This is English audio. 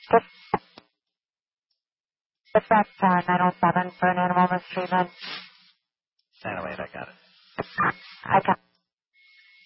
Dispatch 907 for an animal mistreatment. 908, I got it. I got